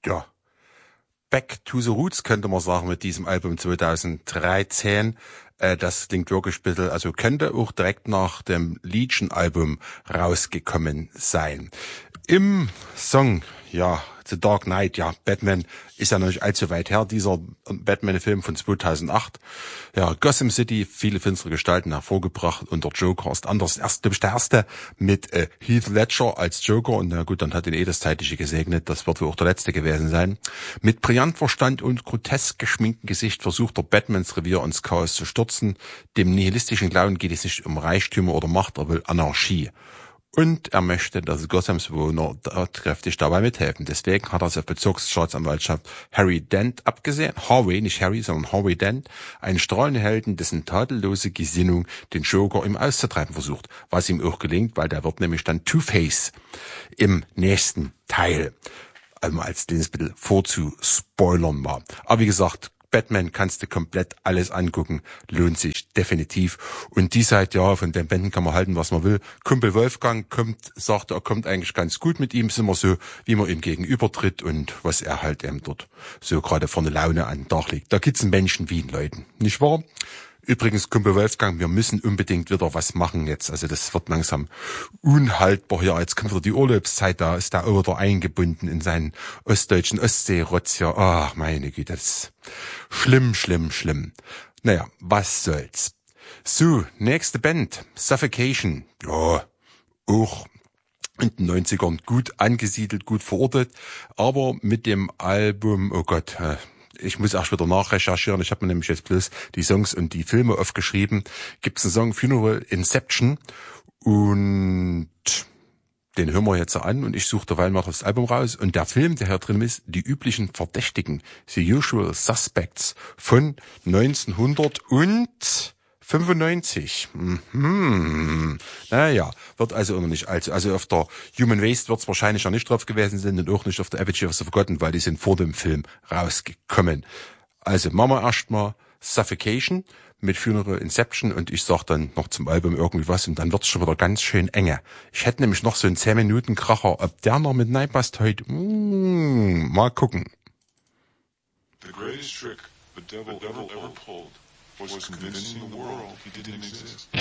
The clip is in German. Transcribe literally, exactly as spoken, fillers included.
ja, Back to the Roots könnte man sagen mit diesem Album zweitausenddreizehn. Äh, das klingt wirklich ein bisschen, also könnte auch direkt nach dem Legion-Album rausgekommen sein. Im Song, ja, The Dark Knight, ja, Batman ist ja noch nicht allzu weit her, dieser Batman-Film von zweitausendacht. Ja, Gotham City, viele finstere Gestalten hervorgebracht und der Joker ist anders. Erst, glaube ich, der erste mit äh, Heath Ledger als Joker und na gut, dann hat ihn eh das Zeitliche gesegnet, das wird wohl auch der letzte gewesen sein. Mit brillant Verstand und grotesk geschminktem Gesicht versucht der Batmans Revier ins Chaos zu stürzen. Dem nihilistischen Clown geht es nicht um Reichtümer oder Macht, er will Anarchie. Und er möchte, dass Gothams Bewohner tatkräftig dabei mithelfen. Deswegen hat er es auf Bezirksstaatsanwaltschaft Harry Dent abgesehen. Harvey, nicht Harry, sondern Harvey Dent. Einen strahlenden Helden, dessen tadellose Gesinnung den Joker ihm auszutreiben versucht. Was ihm auch gelingt, weil der wird nämlich dann Two-Face im nächsten Teil. Also mal als kleines bisschen vorzuspoilern war. Aber wie gesagt, Batman kannst du komplett alles angucken, lohnt sich definitiv. Und die Seite, ja, von den Bänden kann man halten, was man will. Kumpel Wolfgang kommt, sagt, er kommt eigentlich ganz gut mit ihm, ist immer so, wie man ihm gegenübertritt und was er halt eben dort so gerade vorne Laune an den Tag legt. Da gibt's einen Menschen wie einen Leuten, nicht wahr? Übrigens, Kumpel Wolfgang, wir müssen unbedingt wieder was machen jetzt. Also das wird langsam unhaltbar hier. Jetzt kommt wieder die Urlaubszeit, da ist der auch wieder eingebunden in seinen ostdeutschen Ostseerotz hier. Ach, meine Güte, das ist schlimm, schlimm, schlimm. Naja, was soll's. So, nächste Band, Suffocation. Ja, auch in den neunzigern gut angesiedelt, gut verortet, aber mit dem Album, oh Gott, ich muss erst wieder nachrecherchieren, ich habe mir nämlich jetzt bloß die Songs und die Filme aufgeschrieben, gibt es einen Song Funeral Inception und den hören wir jetzt an und ich suche derweil mal das Album raus und der Film, der hier drin ist, die üblichen Verdächtigen, The Usual Suspects von neunzehnhundertfünfundneunzig. Mhm. Naja, wird also noch nicht allzu, also auf der Human Waste wird es wahrscheinlich noch nicht drauf gewesen sein und auch nicht auf der Effigy of the Forgotten, weil die sind vor dem Film rausgekommen. Also machen wir erstmal Suffocation mit Funeral Inception und ich sag dann noch zum Album irgendwie was und dann wird's schon wieder ganz schön enge. Ich hätte nämlich noch so einen zehn Minuten Kracher, ob der noch mit reinpasst heute, mm, mal gucken. The greatest trick the devil, the devil ever pulled was convincing the world he didn't exist.